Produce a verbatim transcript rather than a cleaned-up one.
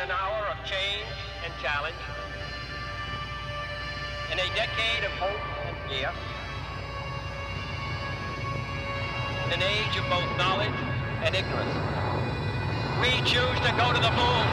an hour of change and challenge, in a decade of hope and fear, in an age of both knowledge and ignorance. We choose to go to the moon.